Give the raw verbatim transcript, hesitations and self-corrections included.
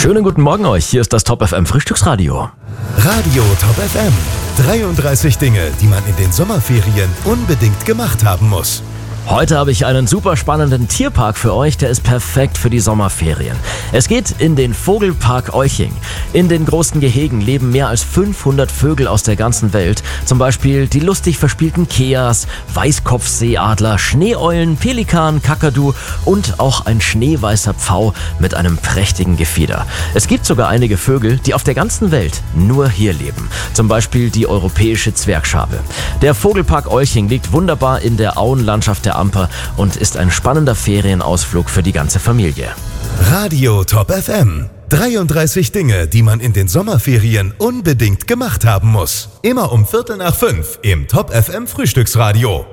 Schönen guten Morgen euch, hier ist das Top F M Frühstücksradio. Radio Top F M. dreiunddreißig Dinge, die man in den Sommerferien unbedingt gemacht haben muss. Heute habe ich einen super spannenden Tierpark für euch, der ist perfekt für die Sommerferien. Es geht in den Vogelpark Euching. In den großen Gehegen leben mehr als fünfhundert Vögel aus der ganzen Welt. Zum Beispiel die lustig verspielten Keas, Weißkopfseeadler, Schneeeulen, Pelikan, Kakadu und auch ein schneeweißer Pfau mit einem prächtigen Gefieder. Es gibt sogar einige Vögel, die auf der ganzen Welt nur hier leben. Zum Beispiel die europäische Zwergschabe. Der Vogelpark Euching liegt wunderbar in der Auenlandschaft der Amper und ist ein spannender Ferienausflug für die ganze Familie. Radio Top F M. dreiunddreißig Dinge, die man in den Sommerferien unbedingt gemacht haben muss. Immer um Viertel nach fünf im Top F M Frühstücksradio.